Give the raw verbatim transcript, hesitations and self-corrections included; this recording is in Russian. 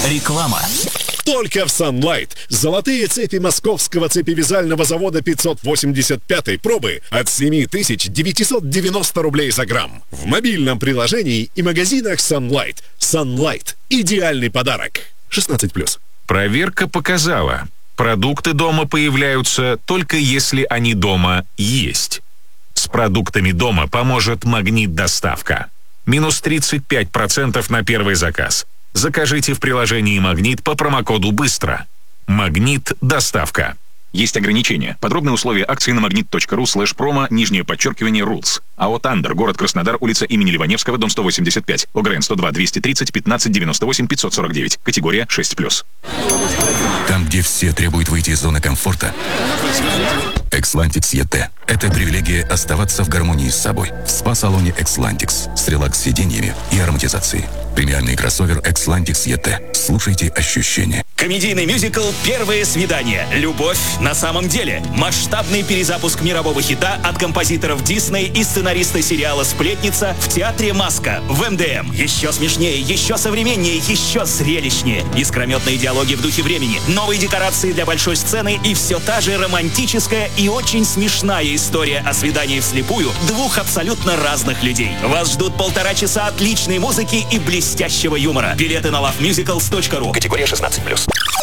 Реклама. Только в Sunlight. Золотые цепи московского цепевязального завода пятьсот восемьдесят пятой пробы от семь тысяч девятьсот девяносто рублей за грамм. В мобильном приложении и магазинах Sunlight. Sunlight. Идеальный подарок. шестнадцать плюс. Проверка показала, продукты дома появляются только если они дома есть. С продуктами дома поможет «Магнит-доставка». Минус тридцать пять процентов на первый заказ. Закажите в приложении «Магнит» по промокоду «Быстро». «Магнит-доставка». Есть ограничения. Подробные условия акции на магнит.ру слэш промо, нижнее подчеркивание, рулс. АО «Тандер», город Краснодар, улица имени Ливаневского, дом сто восемьдесят пять. ОГРН сто два двести тридцать пятнадцать девяносто восемь пятьсот сорок девять. Категория шесть плюс. Там, где все требуют выйти из зоны комфорта, Экслантикс и тэ. Это привилегия оставаться в гармонии с собой. В спа-салоне Экслантикс с релакс-сиденьями и ароматизацией. Премиальный кроссовер Экслантикс и тэ. Слушайте ощущения. Комедийный мюзикл «Первое свидание. Любовь на самом деле». Масштабный перезапуск мирового хита от композиторов Дисней и сценариста сериала «Сплетница» в театре «Маска» в эм дэ эм. Еще смешнее, еще современнее, еще зрелищнее. Искрометные диалоги в духе времени, новые декорации для большой сцены и все та же романтическая и очень смешная история о свидании вслепую двух абсолютно разных людей. Вас ждут полтора часа отличной музыки и блестящего юмора. Билеты на лав мюзиклс точка ру. Категория шестнадцать плюс.